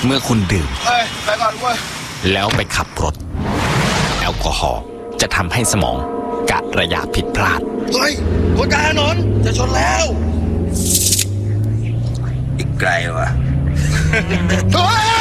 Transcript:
เมื่อคุณดื่มไปก่อนเว้ยแล้วไปขับรถแอลกอฮอล์จะทำให้สมองกะระยะผิดพลาดเฮ้ยคนกลางถนนจะชนแล้วอีกไกลวะเฮ้ย